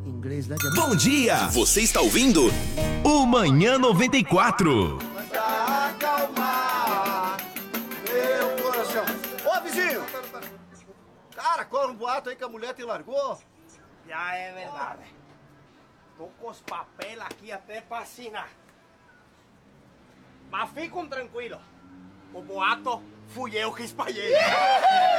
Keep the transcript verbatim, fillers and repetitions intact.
inglês lá de... Bom dia! Você está ouvindo o Manhã noventa e quatro. Pra acalmar meu coração. Ô, vizinho! Cara, corre um boato aí que a mulher te largou. Já é verdade. Tô com os papéis aqui até pra assinar. Mas fiquem tranquilos. O boato fui eu que espalhei.